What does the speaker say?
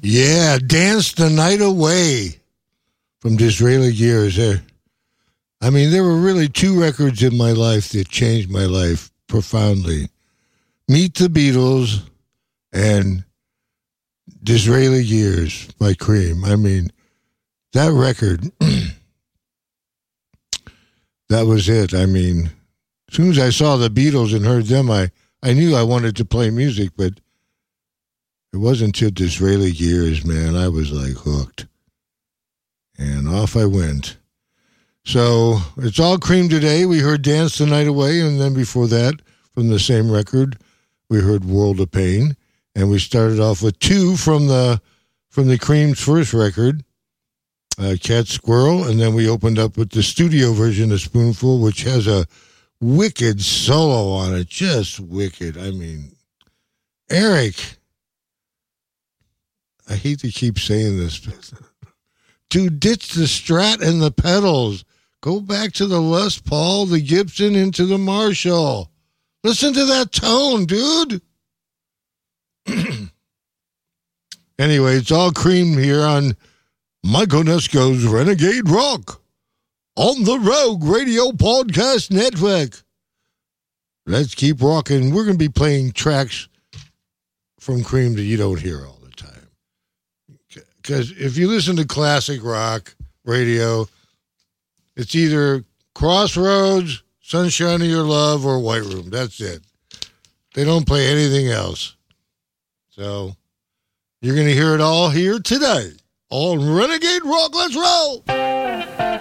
Yeah, Dance the Night Away from Disraeli Gears. I mean, there were really two records in my life that changed my life profoundly. Meet the Beatles and Disraeli Gears by Cream. I mean, that record, that was it. I mean, as soon as I saw the Beatles and heard them, I knew I wanted to play music, but it wasn't until Disraeli Gears, man. I was like hooked. And off I went. So it's all Cream today. We heard Dance the Night Away, and then before that, from the same record, we heard World of Pain. And we started off with two from the Cream's first record, Cat Squirrel, and then we opened up with the studio version of Spoonful, which has a wicked solo on it. Just wicked. I mean, Eric, I hate to keep saying this, but dude, ditch the Strat and the pedals. Go back to the Les Paul, the Gibson, into the Marshall. Listen to that tone, dude. Anyway, it's all Cream here on Mike Onesco's Renegade Rock on the Rogue Radio Podcast Network. Let's keep rocking. We're going to be playing tracks from Cream that you don't hear all the time. Because if you listen to classic rock radio, it's either Crossroads, Sunshine of Your Love, or White Room. That's it. They don't play anything else. So you're going to hear it all here today on Renegade Rock. Let's roll!